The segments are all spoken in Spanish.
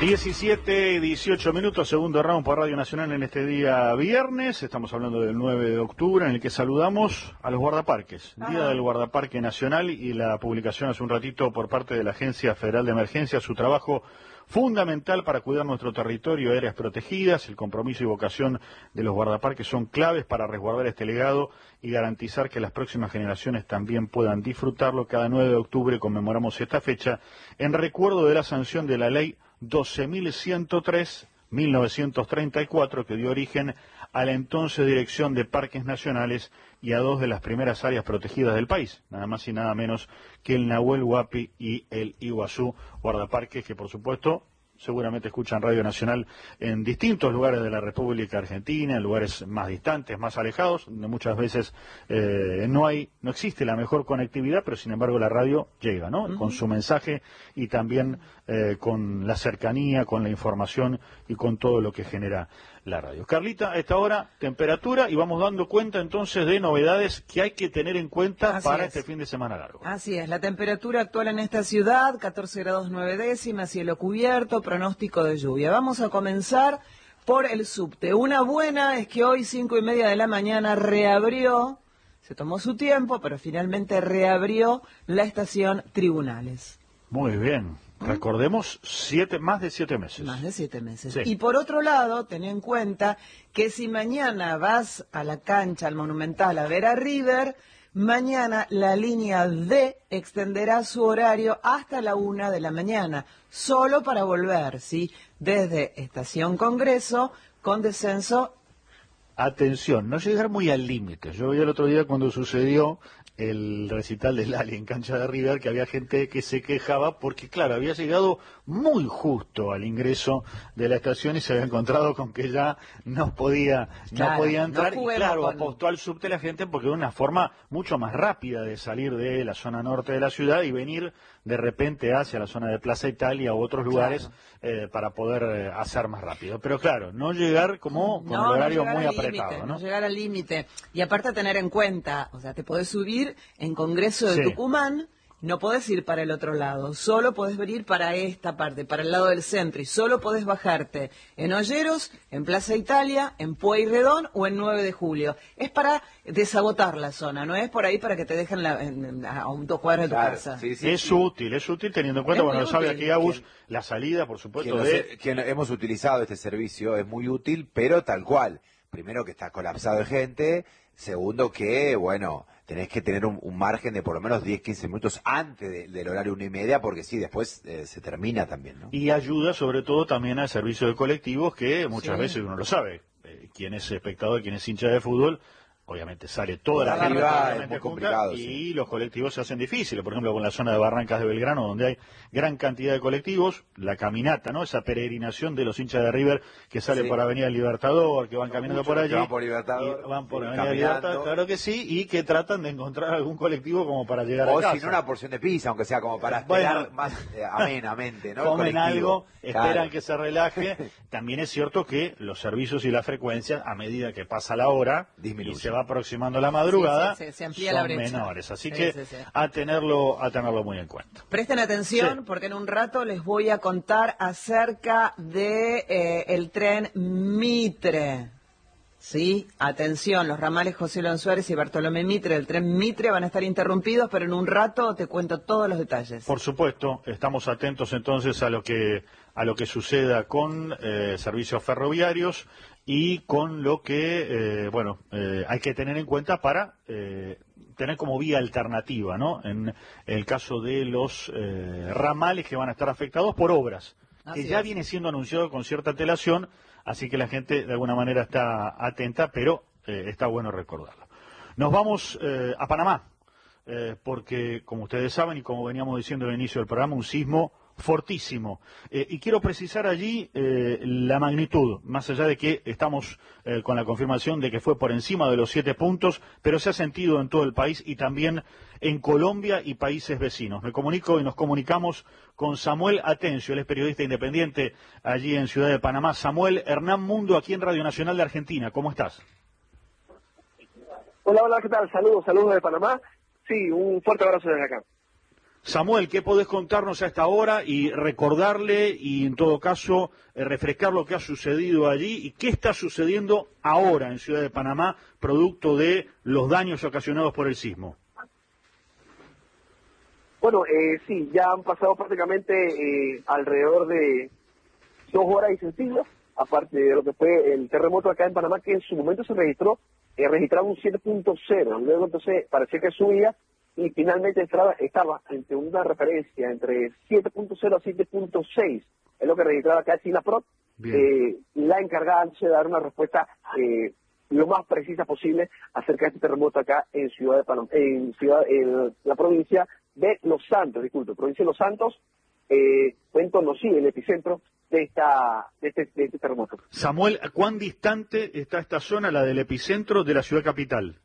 17, 18 minutos, segundo round por Radio Nacional en este día viernes. Estamos hablando del 9 de octubre, en el que saludamos a los guardaparques. Día del Guardaparque Nacional y la publicación hace un ratito por parte de la Agencia Federal de Emergencia, su trabajo fundamental para cuidar nuestro territorio, áreas protegidas. El compromiso y vocación de los guardaparques son claves para resguardar este legado y garantizar que las próximas generaciones también puedan disfrutarlo. Cada 9 de octubre conmemoramos esta fecha en recuerdo de la sanción de la ley 12.103/1934, que dio origen a la entonces Dirección de Parques Nacionales y a dos de las primeras áreas protegidas del país, nada más y nada menos que el Nahuel Huapi y el Iguazú, guardaparques que por supuesto seguramente escuchan Radio Nacional en distintos lugares de la República Argentina, en lugares más distantes, más alejados, donde muchas veces no existe la mejor conectividad, pero sin embargo la radio llega, ¿no? Con su mensaje y también con la cercanía, con la información y con todo lo que genera la radio. Carlita, a esta hora, temperatura, y vamos dando cuenta entonces de novedades que hay que tener en cuenta para este fin de semana largo. Así es, la temperatura actual en esta ciudad, 14 grados 9 décimas, cielo cubierto, pronóstico de lluvia. Vamos a comenzar por el subte. Una buena es que hoy, 5:30 de la mañana, reabrió, se tomó su tiempo, pero finalmente reabrió la estación Tribunales. Muy bien. Recordemos, más de 7 meses. Más de 7 meses. Sí. Y por otro lado, ten en cuenta que si mañana vas a la cancha, al Monumental, a ver a River, mañana la línea D extenderá su horario hasta la 1 de la mañana, solo para volver, ¿sí? Desde Estación Congreso, con descenso. Atención, no llegar muy al límite. Yo vi el otro día cuando sucedió el recital de Lali en cancha de River, que había gente que se quejaba porque, claro, había llegado muy justo al ingreso de la estación y se había encontrado con que ya no podía entrar. Y claro, apostó al subte la gente porque era una forma mucho más rápida de salir de la zona norte de la ciudad y venir de repente hacia la zona de Plaza Italia u otros lugares para poder hacer más rápido. Pero claro, no llegar con el horario muy apretado, ¿no? No llegar al límite. Y aparte tener en cuenta, o sea, te podés subir en Congreso de Tucumán, no podés ir para el otro lado, solo podés venir para esta parte, para el lado del centro, y solo podés bajarte en Olleros, en Plaza Italia, en Pueyrredón o en 9 de Julio. Es para desabotar la zona, no es por ahí para que te dejen a un 2 cuadras de tu casa. Sí, es útil teniendo en cuenta, bueno, lo sabe aquí Agus, la salida, por supuesto, quien hemos utilizado este servicio es muy útil, pero tal cual. Primero que está colapsado de gente, segundo que, bueno, tenés que tener un margen de por lo menos 10-15 minutos antes del horario 1:30, porque sí, después se termina también, ¿no? Y ayuda sobre todo también al servicio de colectivos, que muchas veces uno lo sabe, quien es espectador, quien es hincha de fútbol, obviamente sale toda la gente es complicado, y los colectivos se hacen difíciles. Por ejemplo, con la zona de Barrancas de Belgrano, donde hay gran cantidad de colectivos, la caminata, ¿no? Esa peregrinación de los hinchas de River que sale por Avenida Libertador, que van caminando por allí. Van por Libertador. Van por Avenida Libertador, claro que sí, y que tratan de encontrar algún colectivo como para llegar a casa. O si no, una porción de pizza, aunque sea como para esperar más amenamente, ¿no? Comen algo, esperan que se relaje. También es cierto que los servicios y la frecuencia, a medida que pasa la hora, disminuye. Y se va aproximando la madrugada, se amplía son la brecha. menores, así que a tenerlo muy en cuenta. Presten atención porque en un rato les voy a contar acerca de el tren Mitre. Sí, atención, los ramales José León Suárez y Bartolomé Mitre, el tren Mitre van a estar interrumpidos, pero en un rato te cuento todos los detalles. Por supuesto, estamos atentos entonces a lo que suceda con servicios ferroviarios y con lo que, hay que tener en cuenta para tener como vía alternativa, ¿no? En el caso de los ramales que van a estar afectados por obras, que ya viene siendo anunciado con cierta antelación, así que la gente de alguna manera está atenta, pero está bueno recordarlo. Nos vamos a Panamá, porque como ustedes saben y como veníamos diciendo al inicio del programa, un sismo fortísimo. Y quiero precisar allí la magnitud, más allá de que estamos con la confirmación de que fue por encima de los 7 puntos, pero se ha sentido en todo el país y también en Colombia y países vecinos. Me comunico y nos comunicamos con Samuel Atencio, él es periodista independiente allí en Ciudad de Panamá. Samuel, Hernán Mundo, aquí en Radio Nacional de Argentina. ¿Cómo estás? Hola, ¿qué tal? Saludos de Panamá. Sí, un fuerte abrazo desde acá. Samuel, ¿qué podés contarnos a esta hora y recordarle y en todo caso refrescar lo que ha sucedido allí y qué está sucediendo ahora en Ciudad de Panamá producto de los daños ocasionados por el sismo? Bueno, sí, ya han pasado prácticamente alrededor de 2 horas y sencillas, aparte de lo que fue el terremoto acá en Panamá, que en su momento se registraba un 7.0, luego entonces parecía que subía y finalmente estaba entre una referencia entre 7.0 a 7.6, es lo que registraba acá SINAPROD, la encargada de dar una respuesta lo más precisa posible acerca de este terremoto acá en Ciudad de Panamá, en la provincia de Los Santos, provincia de Los Santos, fue en Tonosí, el epicentro de este terremoto. Samuel, ¿cuán distante está esta zona, la del epicentro, de la ciudad capital?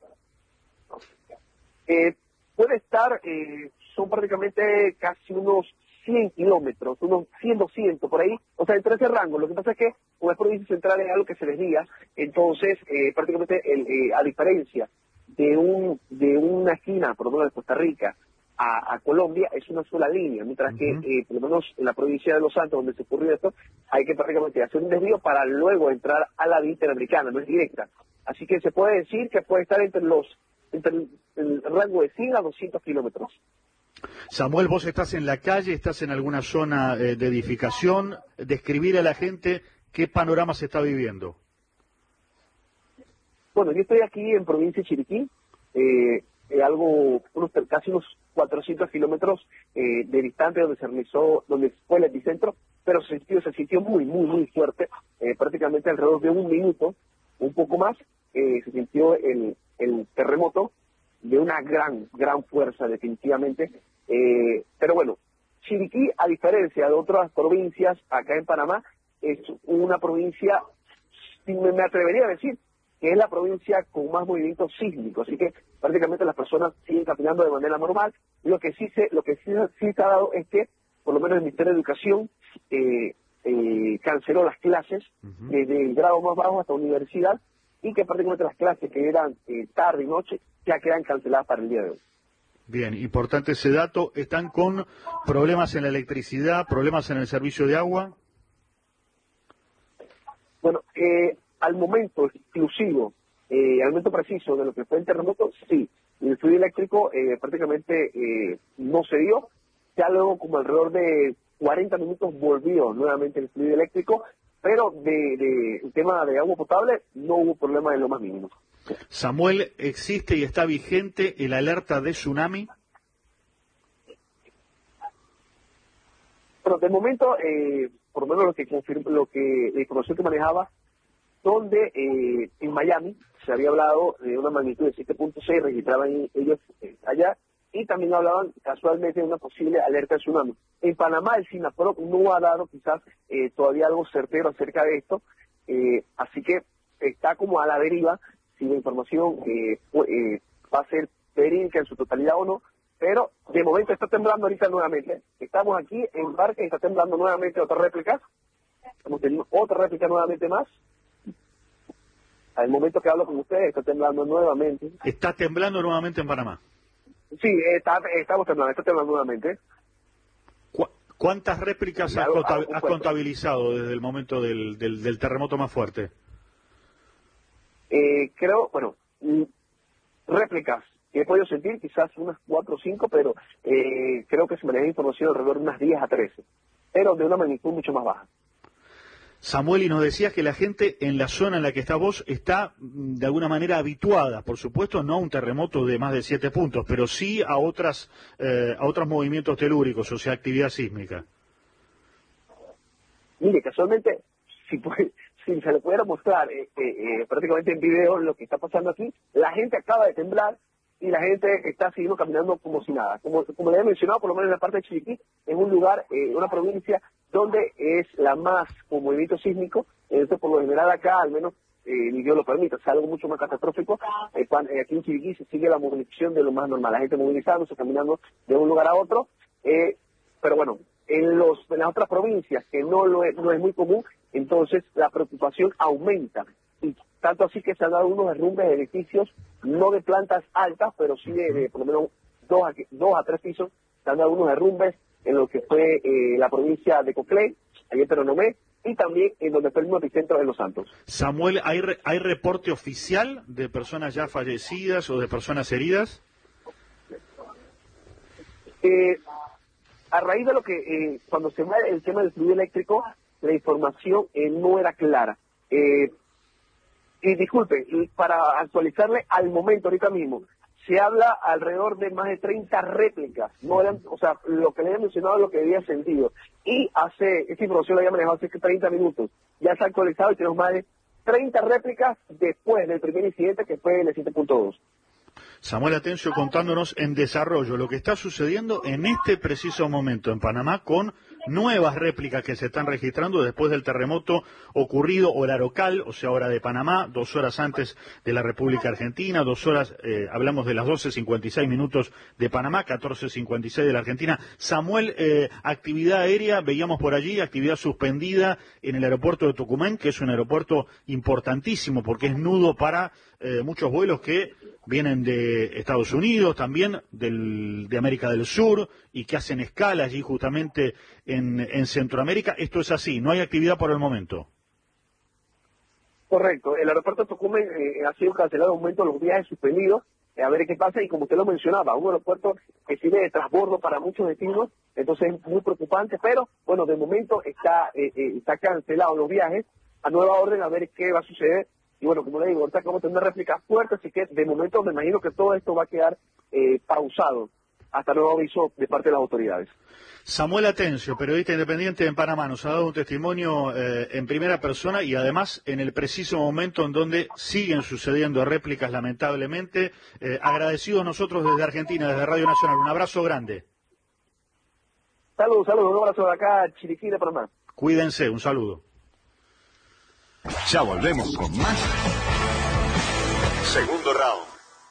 Puede estar, son prácticamente casi unos 100 kilómetros, unos 100, 200 por ahí, o sea, entre ese rango. Lo que pasa es que como es provincia central es algo que se desvía, entonces prácticamente a diferencia de una esquina, por ejemplo, de Costa Rica a Colombia, es una sola línea, mientras que por lo menos en la provincia de Los Santos, donde se ocurrió esto, hay que prácticamente hacer un desvío para luego entrar a la vía interamericana, no es directa. Así que se puede decir que puede estar entre el rango de 100 a 200 kilómetros. Samuel, vos estás en la calle, estás en alguna zona de edificación, describir a la gente qué panorama se está viviendo. Bueno, yo estoy aquí en provincia de Chiriquí, casi unos 400 kilómetros de distancia donde fue el epicentro, pero se sintió muy, muy, muy fuerte, prácticamente alrededor de un minuto, un poco más, se sintió el terremoto de una gran fuerza, definitivamente. Pero bueno, Chiriquí, a diferencia de otras provincias acá en Panamá, es una provincia, me atrevería a decir, que es la provincia con más movimiento sísmico, así que prácticamente las personas siguen caminando de manera normal. Lo que sí se ha dado es que, por lo menos el Ministerio de Educación, canceló las clases desde el grado más bajo hasta universidad, y que prácticamente las clases que eran tarde y noche ya quedan canceladas para el día de hoy. Bien, importante ese dato. ¿Están con problemas en la electricidad, problemas en el servicio de agua? Bueno, al momento exclusivo, al momento preciso de lo que fue el terremoto, sí. El fluido eléctrico prácticamente no se dio. Ya luego, como alrededor de 40 minutos, volvió nuevamente el fluido eléctrico, pero el tema de agua potable no hubo problema en lo más mínimo. Samuel, ¿existe y está vigente el alerta de tsunami? Pero de momento, por lo menos la información que manejaba, donde en Miami se había hablado de una magnitud de 7.6, registraban ellos allá, y también hablaban casualmente de una posible alerta de tsunami. En Panamá el SINAPROD no ha dado quizás todavía algo certero acerca de esto, así que está como a la deriva si la información va a ser verídica en su totalidad o no, pero de momento está temblando ahorita nuevamente. Estamos aquí en Barca y está temblando nuevamente otra réplica. Estamos teniendo otra réplica nuevamente más. Al momento que hablo con ustedes está temblando nuevamente. ¿Está temblando nuevamente en Panamá? Sí, está temblando nuevamente. ¿Cuántas réplicas has contabilizado desde el momento del terremoto más fuerte? Réplicas que he podido sentir, quizás unas 4 o 5, pero creo que se maneja información alrededor de unas 10 a 13, pero de una magnitud mucho más baja. Samuel, y nos decías que la gente en la zona en la que estás vos está de alguna manera habituada, por supuesto no a un terremoto de más de 7 puntos, pero sí a otros movimientos telúricos, o sea, actividad sísmica. Mire, casualmente, si se le pudiera mostrar prácticamente en video lo que está pasando aquí, la gente acaba de temblar y la gente está siguiendo caminando como si nada. Como le he mencionado, por lo menos en la parte de Chiriquí, es un lugar, una provincia donde es la más con movimiento sísmico. Entonces, por lo general acá, al menos, ni Dios lo permite, es algo mucho más catastrófico. Aquí en Chiriquí se sigue la movilización de lo más normal, la gente movilizándose, caminando de un lugar a otro. Pero bueno, en las otras provincias, que no es muy común, entonces la preocupación aumenta. Y tanto así que se han dado unos derrumbes de edificios, no de plantas altas, pero sí de por lo menos 2 a 3 pisos, dando algunos derrumbes en lo que fue la provincia de Coclé, allí en Peronomé, y también en donde fue el mismo epicentro de Los Santos. Samuel, ¿hay reporte oficial de personas ya fallecidas o de personas heridas? A raíz de lo que, cuando se va el tema del fluido eléctrico, la información no era clara. Y disculpe, para actualizarle al momento, ahorita mismo, se habla alrededor de más de 30 réplicas. No eran, o sea, lo que le había mencionado es lo que había sentido. Y esta información la había manejado hace 30 minutos. Ya se ha actualizado y tenemos más de 30 réplicas después del primer incidente que fue en el 7.2. Samuel Atencio contándonos en desarrollo lo que está sucediendo en este preciso momento en Panamá con nuevas réplicas que se están registrando después del terremoto ocurrido hora local, o sea, hora de Panamá, 2 horas antes de la República Argentina, 2 horas, hablamos de las 12:56 minutos de Panamá, 14:56 de la Argentina. Samuel, actividad aérea, veíamos por allí, actividad suspendida en el aeropuerto de Tucumán, que es un aeropuerto importantísimo porque es nudo para muchos vuelos que vienen de Estados Unidos, también de América del Sur, y que hacen escala allí justamente en Centroamérica. Esto es así, no hay actividad por el momento. Correcto, el aeropuerto de Tucumán ha sido cancelado de momento, los viajes suspendidos, a ver qué pasa, y como usted lo mencionaba, un aeropuerto que sirve de transbordo para muchos destinos, entonces es muy preocupante, pero bueno, de momento está cancelado los viajes, a nueva orden, a ver qué va a suceder. Y bueno, como le digo, ahorita acabamos de tener una réplica fuerte, así que de momento me imagino que todo esto va a quedar pausado hasta nuevo aviso de parte de las autoridades. Samuel Atencio, periodista independiente en Panamá, nos ha dado un testimonio en primera persona y además en el preciso momento en donde siguen sucediendo réplicas, lamentablemente. Agradecidos nosotros desde Argentina, desde Radio Nacional. Un abrazo grande. Saludos, un abrazo de acá, Chiriquí de Panamá. Cuídense, un saludo. Ya volvemos con más. Segundo round.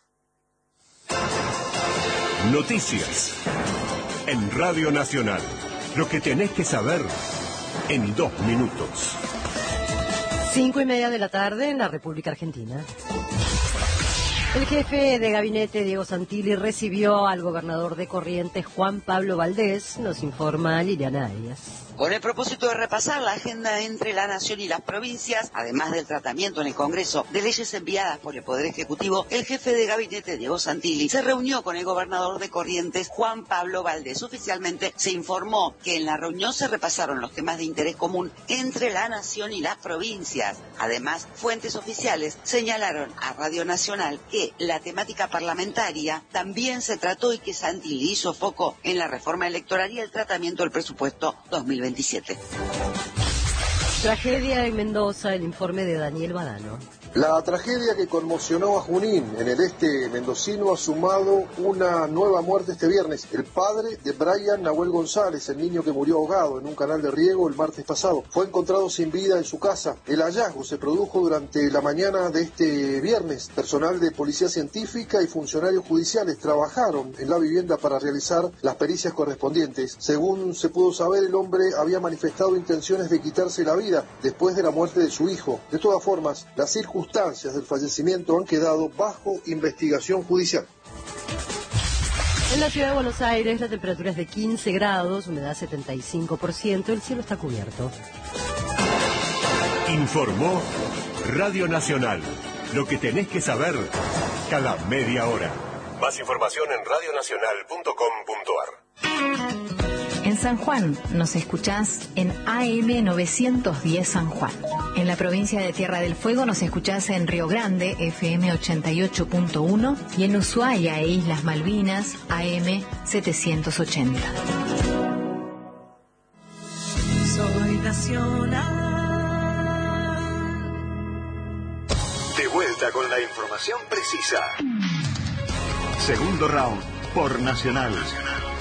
Noticias. En Radio Nacional. Lo que tenés que saber en 2 minutos. 5:30 de la tarde en la República Argentina. El jefe de gabinete, Diego Santilli, recibió al gobernador de Corrientes, Juan Pablo Valdés, nos informa Liliana Arias. Con el propósito de repasar la agenda entre la Nación y las provincias, además del tratamiento en el Congreso de leyes enviadas por el Poder Ejecutivo, el jefe de gabinete, Diego Santilli, se reunió con el gobernador de Corrientes, Juan Pablo Valdés. Oficialmente se informó que en la reunión se repasaron los temas de interés común entre la Nación y las provincias. Además, fuentes oficiales señalaron a Radio Nacional que la temática parlamentaria también se trató y que Santilli hizo foco en la reforma electoral y el tratamiento del presupuesto 2027. Tragedia en Mendoza, el informe de Daniel Badano. La tragedia que conmocionó a Junín, en el este mendocino, ha sumado una nueva muerte este viernes. El padre de Brian Nahuel González, el niño que murió ahogado en un canal de riego el martes pasado, fue encontrado sin vida en su casa. El hallazgo se produjo durante la mañana de este viernes. Personal de policía científica y funcionarios judiciales trabajaron en la vivienda para realizar las pericias correspondientes. Según se pudo saber, el hombre había manifestado intenciones de quitarse la vida después de la muerte de su hijo. De todas formas, las circunstancias del fallecimiento han quedado bajo investigación judicial. En la ciudad de Buenos Aires la temperatura es de 15 grados, humedad 75%, el cielo está cubierto. Informó Radio Nacional. Lo que tenés que saber cada media hora. Más información en radionacional.com.ar. En San Juan nos escuchás en AM 910 San Juan. En la provincia de Tierra del Fuego nos escuchás en Río Grande, FM 88.1, y en Ushuaia e Islas Malvinas, AM 780. Soy nacional. De vuelta con la información precisa. Segundo round por Nacional.